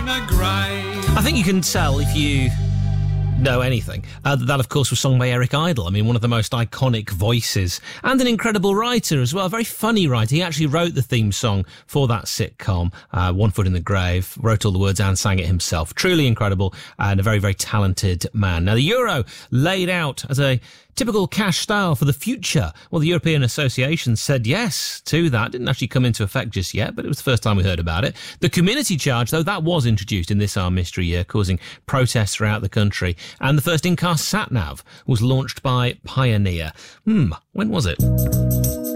the grave. I think you can tell if you know anything. That, of course, was sung by Eric Idle. I mean, one of the most iconic voices and an incredible writer as well. A very funny writer. He actually wrote the theme song for that sitcom, One Foot in the Grave, wrote all the words and sang it himself. Truly incredible and a very, very talented man. Now, the euro laid out as a typical cash style for the future. Well, the European Association said yes to that. Didn't actually come into effect just yet, but it was the first time we heard about it. The community charge, though, that was introduced in this Our Mystery Year, causing protests throughout the country. And the first in-car sat-nav was launched by Pioneer. When was it?